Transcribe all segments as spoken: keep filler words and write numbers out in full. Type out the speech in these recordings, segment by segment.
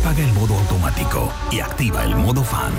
Apaga el modo automático y activa el modo fan.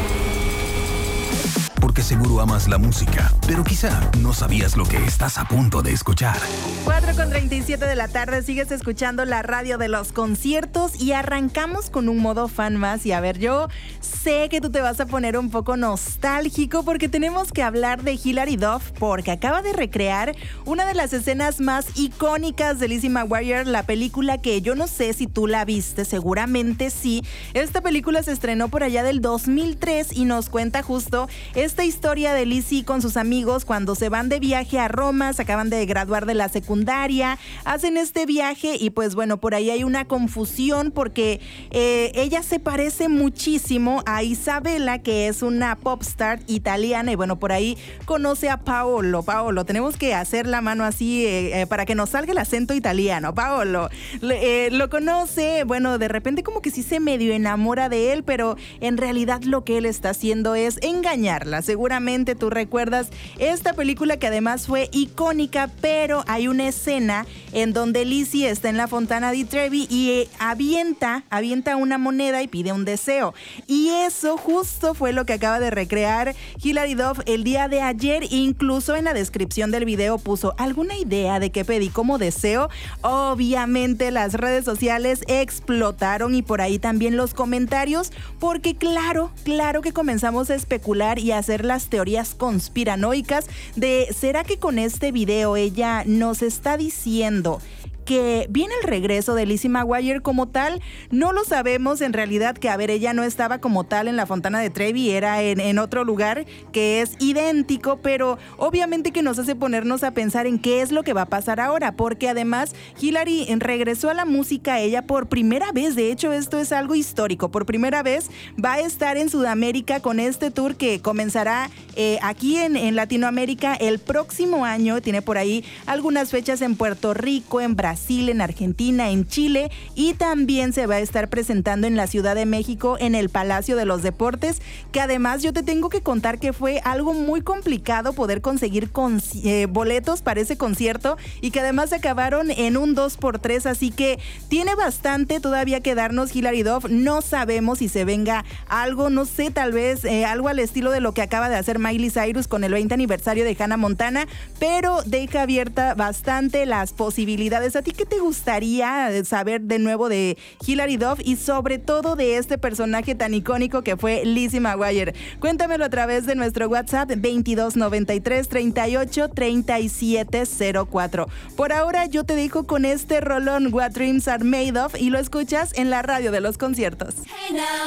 Porque seguro amas la música, pero quizá no sabías lo que estás a punto de escuchar. cuatro con treinta y siete de la tarde, sigues escuchando la radio de los conciertos y arrancamos con un modo fan más. Y a ver, yo sé que tú te vas a poner un poco nostálgico porque tenemos que hablar de Hilary Duff, porque acaba de recrear una de las escenas más icónicas de Lizzie McGuire, la película que yo no sé si tú la viste, seguramente sí. Esta película se estrenó por allá del dos mil tres y nos cuenta justo esta historia de Lizzie con sus amigos cuando se van de viaje a Roma, se acaban de graduar de la secundaria, hacen este viaje y pues bueno, por ahí hay una confusión porque eh, ella se parece muchísimo a Isabella, que es una popstar italiana, y bueno, por ahí conoce a Paolo. Paolo, tenemos que hacer la mano así eh, eh, para que nos salga el acento italiano. Paolo eh, lo conoce, bueno, de repente como que sí se medio enamora de él, pero en realidad lo que él está haciendo es engañarla. Seguramente tú recuerdas esta película que además fue icónica, pero hay una escena en donde Lizzie está en la Fontana di Trevi y eh, avienta, avienta una moneda y pide un deseo. Y eso justo fue lo que acaba de recrear Hilary Duff el día de ayer. Incluso en la descripción del video puso ¿alguna idea de qué pedí como deseo? Obviamente las redes sociales explotaron y por ahí también los comentarios, porque claro, claro que comenzamos a especular y a hacer las teorías conspiranoicas de ¿será que con este video ella nos está diciendo que viene el regreso de Lizzie McGuire como tal? No lo sabemos en realidad, que a ver, ella no estaba como tal en la Fontana de Trevi, era en, en otro lugar que es idéntico, pero obviamente que nos hace ponernos a pensar en qué es lo que va a pasar ahora, porque además Hilary regresó a la música ella por primera vez. De hecho, esto es algo histórico, por primera vez va a estar en Sudamérica con este tour que comenzará eh, aquí en, en Latinoamérica el próximo año. Tiene por ahí algunas fechas en Puerto Rico, en Brasil, Brasil, en Argentina, en Chile, y también se va a estar presentando en la Ciudad de México en el Palacio de los Deportes, que además yo te tengo que contar que fue algo muy complicado poder conseguir con, eh, boletos para ese concierto y que además se acabaron en un dos por tres, así que tiene bastante todavía que darnos Hilary Duff. No sabemos si se venga algo, no sé, tal vez eh, algo al estilo de lo que acaba de hacer Miley Cyrus con el veinte aniversario de Hannah Montana, pero deja abierta bastante las posibilidades. ¿A ti qué te gustaría saber de nuevo de Hilary Duff y sobre todo de este personaje tan icónico que fue Lizzie McGuire? Cuéntamelo a través de nuestro WhatsApp veintidós noventa y tres treinta y ocho treinta y siete cero cuatro. Por ahora yo te dejo con este rolón What Dreams Are Made Of y lo escuchas en la radio de los conciertos. Hey now.